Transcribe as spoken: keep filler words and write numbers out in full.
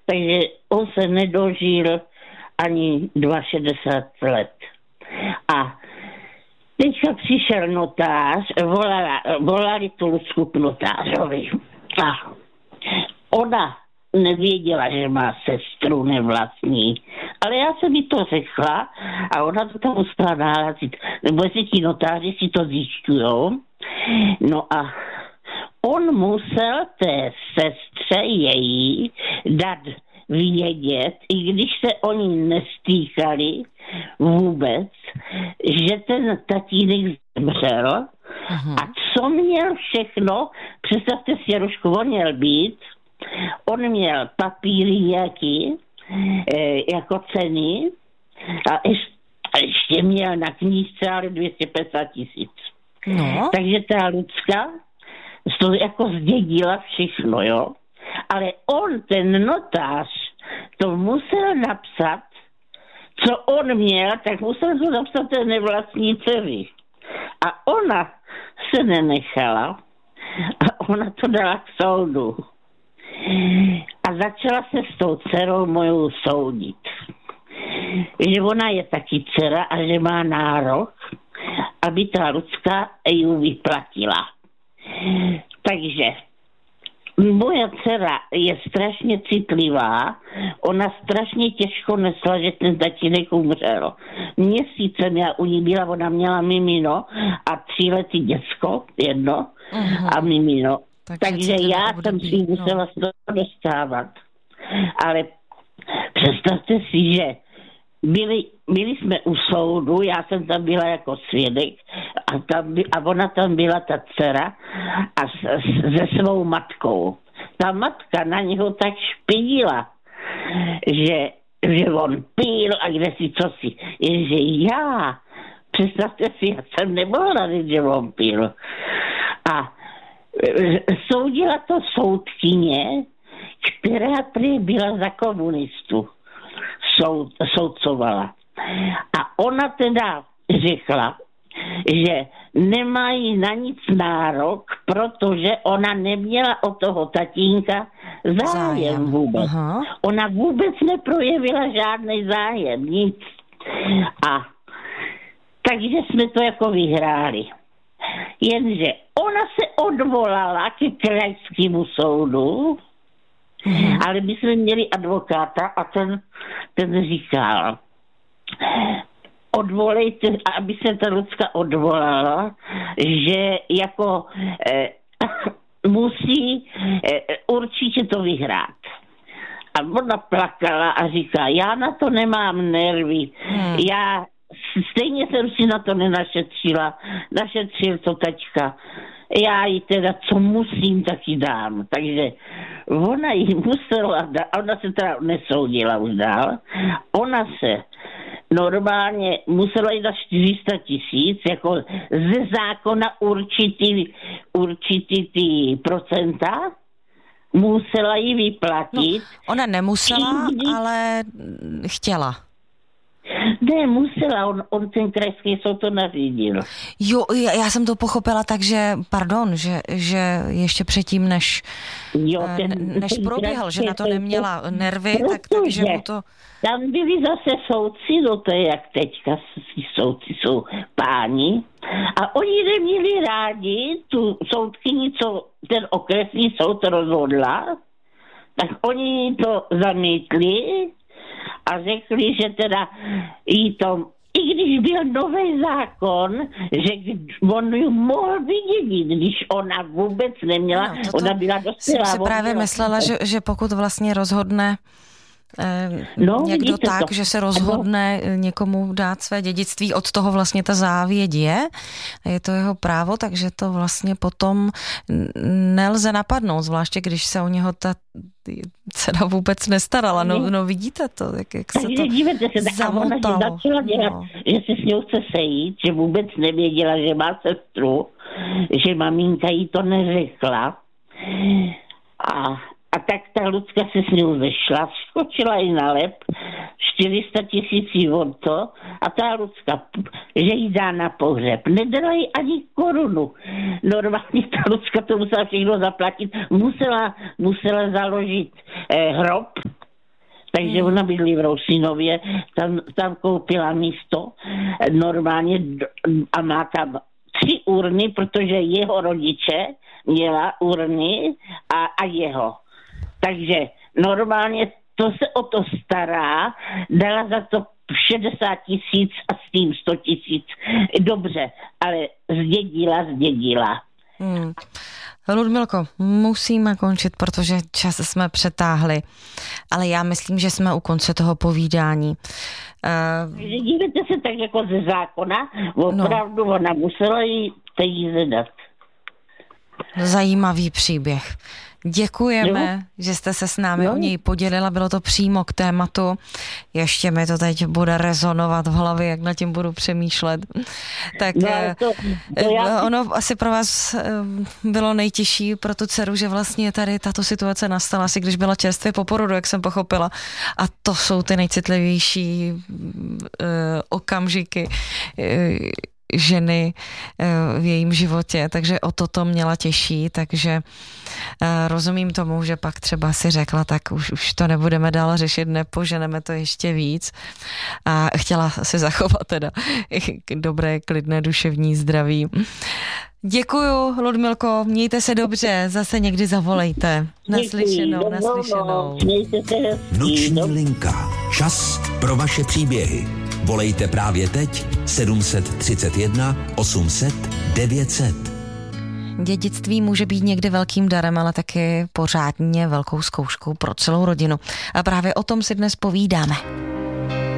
takže on se nedožil ani šedesát dva let. A teďka přišel notář, volala, volali tu Lucku k notářovi. A ona nevěděla, že má sestru nevlastní. Ale já jsem jí to řekla a ona to tam musela nahlásit. Nebo jestli ti notáři si to zjišťujou. No a on musel té sestře její dát vědět, i když se oni nestýkali vůbec, že ten tatínek zemřel. Aha. A co měl všechno, představte si, Jarušku, on měl být, on měl papíry nějaký, e, jako ceny, a ještě, a ještě měl na knížce ale dvě stě padesát tisíc. No. Takže ta Lucka to jako zdědila všechno, jo. Ale on, ten notář, to musel napsat, co on měl, tak musel to napsat té nevlastní dceři. A ona se nenechala a ona to dala k soudu. A začala se s tou dcerou mojou soudit. Že ona je taky dcera a že má nárok, aby ta Lucka ji vyplatila. Takže moje dcera je strašně citlivá, ona strašně těžko nesla, že ten tatínek umřel. Měsícem já u ní byla, ona měla mimino a tříletý děcko, jedno, uh-huh. a mimino. Tak Takže já jsem si no. musela z toho dostávat. Ale představte si, že byli, byli jsme u soudu, já jsem tam byla jako svědek a, tam by, a ona tam byla ta dcera a s, s, se svou matkou. Ta matka na něho tak špinila, že, že on pil a kde si co si. Jenže já, představte si, já jsem nemohla říct, že on pil. A soudila to soudkyně, která prý byla za komunistu. Soud, soudcovala. A ona teda řekla, že nemají na nic nárok, protože ona neměla od toho tatínka zájem, zájem. vůbec. Aha. Ona vůbec neprojevila žádný zájem, nic. A takže jsme to jako vyhráli. Jenže ona se odvolala ke krajskému soudu, mm. ale my jsme měli advokáta a ten, ten říkal, odvolejte, aby se ta Lucka odvolala, že jako eh, musí eh, určitě to vyhrát. A ona plakala a říká, já na to nemám nervy, mm. já stejně jsem si na to nenašetřila, našetřil to tačka. Já jí teda, co musím, tak jí dám. Takže ona jí musela dát, ona se teda nesoudila už dál, ona se normálně musela jí dát čtyři sta tisíc, jako ze zákona určitý, určitý ty procenta, musela jí vyplatit. No, ona nemusela, když... ale chtěla. Ne, musela, on, on ten krajský soud to nařídil. Jo, já jsem to pochopila tak, že, pardon, že, že ještě předtím, než, jo, ten, než ten proběhl, že na to neměla nervy, tak, takže mu to... Tam byli zase soudci, no to je jak teďka, soudci jsou páni, a oni neměli rádi tu soudkyni, co ten okresní soud rozhodla, tak oni to zamítli, a řekli, že teda jí to, i když byl nový zákon, že on ji mohl vydědit, když ona vůbec neměla, no, ona byla dospělá. Jsem si právě myslela, že, že pokud vlastně rozhodne eh, no, někdo tak, to. že se rozhodne no. někomu dát své dědictví, od toho vlastně ta závěť je, je to jeho právo, takže to vlastně potom nelze napadnout, zvláště když se o něho ta dcera vůbec nestarala. No, no vidíte to, jak, jak se takže to dívejte se, zamotalo. A ona že začala dělat, no. že se s ňou chce sejít, že vůbec nevěděla, že má sestru, že maminka jí to neřekla. A, a tak ta Lucka se s ňou zešla, skočila jí na lep, čtyři sta tisíc od to, a ta Lucka, že jí dá na pohřeb. Nedala jí ani korunu. Normálně ta Lucka to musela všechno zaplatit. Musela, musela založit eh, hrob Takže ona bydlí v Rousínově, tam, tam koupila místo normálně a má tam tři urny, protože jeho rodiče měla urny a, a jeho. Takže normálně to se o to stará, dala za to šedesát tisíc a s tím sto tisíc. Dobře, ale zdědila, zdědila. Hmm. Ludmilko, musíme končit, protože čas jsme přetáhli, ale já myslím, že jsme u konce toho povídání. Uh... Dívejte se tak jako ze zákona, opravdu no. Ona musela jí peníze dát. Zajímavý příběh. Děkujeme, jo? Že jste se s námi jo? o něj podělila, bylo to přímo k tématu. Ještě mi to teď bude rezonovat v hlavě, jak nad tím budu přemýšlet. Tak no, to, to já... ono asi pro vás bylo nejtěžší pro tu dceru, že vlastně tady tato situace nastala, asi když byla čerstvě po porodu, jak jsem pochopila. A to jsou ty nejcitlivější uh, okamžiky uh, ženy v jejím životě, takže o toto měla těžší, takže rozumím tomu, že pak třeba si řekla, tak už, už to nebudeme dál řešit, nepoženeme to ještě víc a chtěla si zachovat teda dobré, klidné duševní zdraví. Děkuju, Ludmilko, mějte se dobře, zase někdy zavolejte. Naslyšenou, naslyšenou. Noční linka. Čas pro vaše příběhy. Volejte právě teď sedm set třicet jedna osm set devět set. Dědictví může být někdy velkým darem, ale taky pořádně velkou zkouškou pro celou rodinu. A právě o tom si dnes povídáme.